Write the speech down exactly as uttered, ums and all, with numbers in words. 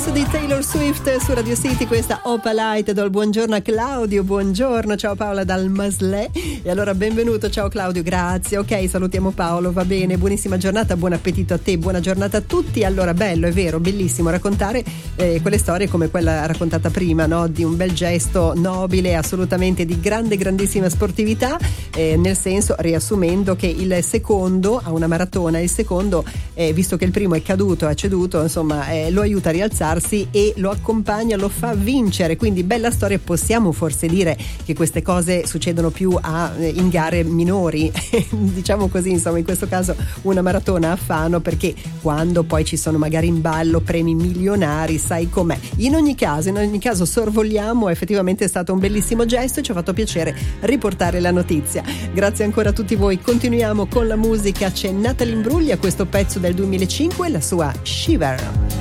successo di Taylor Swift su Radio City, questa Opalite. Do il buongiorno a Claudio, buongiorno, ciao Paola dal Maslè. E allora benvenuto, ciao Claudio, grazie. Ok, salutiamo Paolo, va bene, buonissima giornata, buon appetito a te, buona giornata a tutti. Allora, bello, è vero, bellissimo raccontare eh, quelle storie come quella raccontata prima, no? Di un bel gesto nobile, assolutamente di grande, grandissima sportività, eh, nel senso, riassumendo, che il secondo a una maratona, il secondo, eh, visto che il primo è caduto, ha ceduto, insomma, eh, lo aiuta a rialzarsi e lo accompagna, lo fa vincere. Quindi bella storia. Possiamo forse dire che queste cose succedono più a, eh, in gare minori diciamo così, insomma, in questo caso una maratona a Fano, perché quando poi ci sono magari in ballo premi milionari, sai com'è. In ogni caso, in ogni caso sorvoliamo, effettivamente è stato un bellissimo gesto e ci ha fatto piacere riportare la notizia. Grazie ancora a tutti voi. Continuiamo con la musica, c'è Natalie Imbruglia, questo pezzo del duemilacinque, la sua Shiver.